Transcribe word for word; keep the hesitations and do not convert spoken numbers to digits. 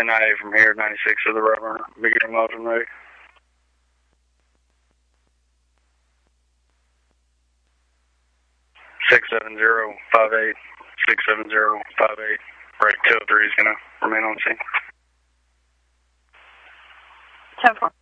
ten ninety from here, ninety-six of the rubber, beginning miles and ready. six seven zero five eight, six seven zero five eight. Right, tail three is going to remain on scene. ten four.